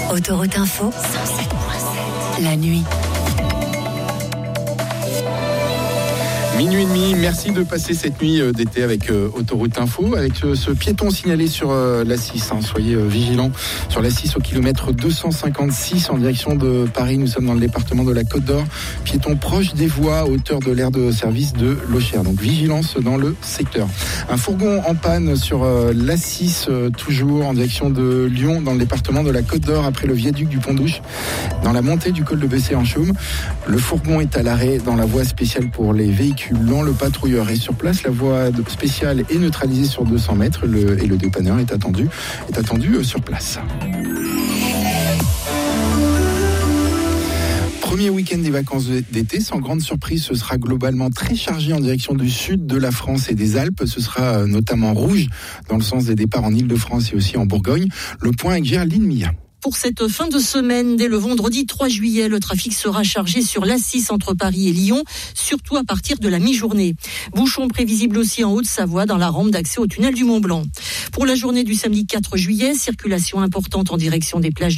Autoroute Info, 107.7, la nuit. Minuit et demi, merci de passer cette nuit d'été avec Autoroute Info, avec ce piéton signalé sur l'A6. Soyez vigilants sur l'A6 au kilomètre 256 en direction de Paris. Nous sommes dans le département de la Côte d'Or. Piéton proche des voies à hauteur de l'aire de service de Lochère. Donc vigilance dans le secteur. Un fourgon en panne sur l'A6, toujours en direction de Lyon, dans le département de la Côte d'Or, après le viaduc du Pont-d'Ouche, dans la montée du col de Bessé-en-Chaume. Le fourgon est à l'arrêt dans la voie spéciale pour les véhicules lents. Le patrouilleur est sur place. La voie spéciale est neutralisée sur 200 mètres et le dépanneur est attendu sur place. Premier week-end des vacances d'été, sans grande surprise, ce sera globalement très chargé en direction du sud de la France et des Alpes. Ce sera notamment rouge dans le sens des départs en Île-de-France et aussi en Bourgogne. Le point avec Géraldine Milla. Pour cette fin de semaine, dès le vendredi 3 juillet, le trafic sera chargé sur l'A6 entre Paris et Lyon, surtout à partir de la mi-journée. Bouchons prévisibles aussi en Haute-Savoie dans la rampe d'accès au tunnel du Mont-Blanc. Pour la journée du samedi 4 juillet, circulation importante en direction des plages